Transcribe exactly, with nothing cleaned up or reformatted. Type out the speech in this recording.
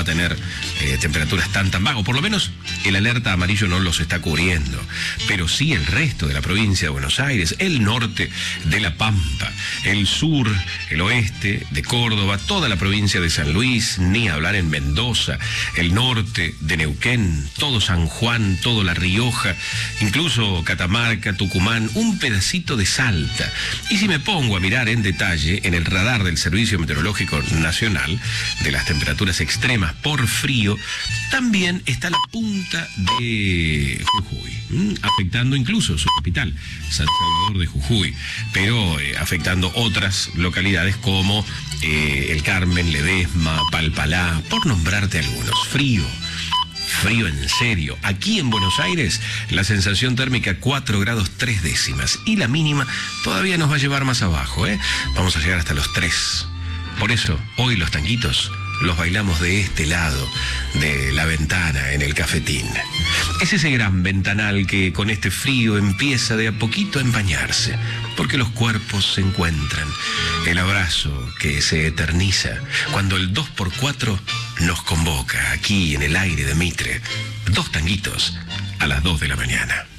va a tener eh, temperaturas tan tan bajas, o por lo menos el alerta amarillo no los está cubriendo, pero sí el resto de la provincia de Buenos Aires, el norte de La Pampa, el sur, el oeste de Córdoba, toda la provincia de San Luis, ni hablar en Mendoza, el norte de Neuquén, todo San Juan, todo La Rioja, incluso Catamarca, Tucumán, un pedacito de Salta. Y si me pongo a mirar en detalle en el radar del Servicio Meteorológico Nacional de las temperaturas extremas por frío, también está la punta de Jujuy, ¿m? afectando incluso su capital, San Salvador de Jujuy, pero eh, afectando otras localidades como eh, El Carmen, Ledesma, Palpalá, por nombrarte algunos. Frío. Frío en serio. Aquí en Buenos Aires, la sensación térmica cuatro grados tres décimas. Y la mínima todavía nos va a llevar más abajo, ¿eh? Vamos a llegar hasta los tres. Por eso, hoy los tanguitos los bailamos de este lado de la ventana en el cafetín. Es ese gran ventanal que con este frío empieza de a poquito a empañarse, porque los cuerpos se encuentran. El abrazo que se eterniza cuando el dos por cuatro nos convoca aquí en el aire de Mitre. Dos tanguitos a las dos de la mañana.